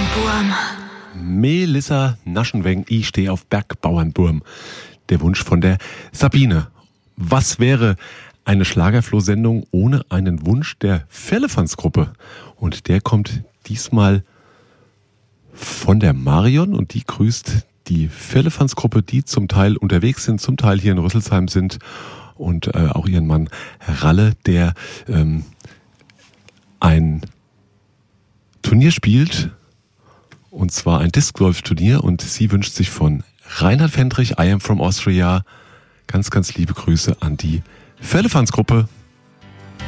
Bergbauernburm. Melissa Naschenweng, ich stehe auf Bergbauernburm. Der Wunsch von der Sabine. Was wäre eine Schlagerfloh-Sendung ohne einen Wunsch der Firlefanz-Gruppe? Und der kommt diesmal von der Marion und die grüßt die Firlefanz-Gruppe, die zum Teil unterwegs sind, zum Teil hier in Rüsselsheim sind und auch ihren Mann Ralle, der ein Turnier spielt, und zwar ein Disc-Golf-Turnier, und sie wünscht sich von Reinhard Fendrich, I Am From Austria, ganz, ganz liebe Grüße an die Firlefanz-Gruppe.